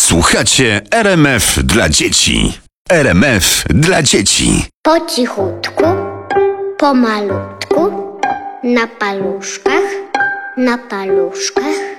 Słuchacie RMF dla dzieci. RMF dla dzieci. Po cichutku, pomalutku, na paluszkach, na paluszkach.